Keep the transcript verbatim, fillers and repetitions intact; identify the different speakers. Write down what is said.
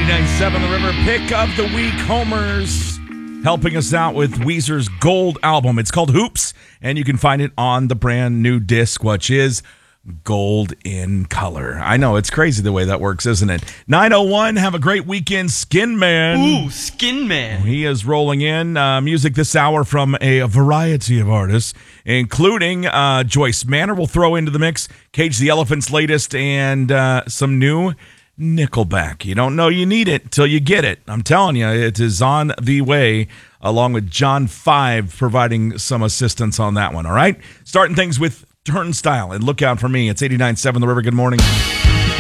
Speaker 1: eighty-nine point seven The River Pick of the Week. Homer's helping us out with Weezer's Gold album. It's called Hoops, and you can find it on the brand new disc, which is gold in color. I know, it's crazy the way that works, isn't it? nine oh one, have a great weekend, Skin Man.
Speaker 2: Ooh, Skin Man.
Speaker 1: He is rolling in uh, music this hour from a variety of artists, including uh, Joyce Manor. We'll throw into the mix Cage the Elephant's latest and uh, some new Nickelback. You don't know you need it till you get it. I'm telling you, it is on the way, along with John five providing some assistance on that one, all right? Starting things with Turnstile, and look out for me. It's eighty-nine point seven The River. Good morning.